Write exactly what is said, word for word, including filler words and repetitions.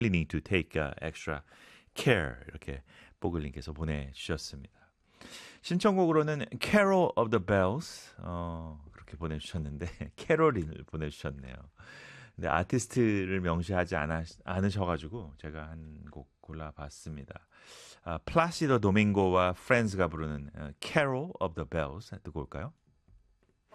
really need to take uh, extra care 이렇게 보글님께서 보내주셨습니다. 신청곡으로는 Carol of the Bells 어, 그렇게 보내주셨는데 캐롤린을 보내주셨네요. 근데 아티스트를 명시하지 않아, 않으셔가지고 제가 한 곡 골라봤습니다. 아, 플라시도 도밍고와 프렌즈가 부르는 어, Carol of the Bells 듣고 올까요?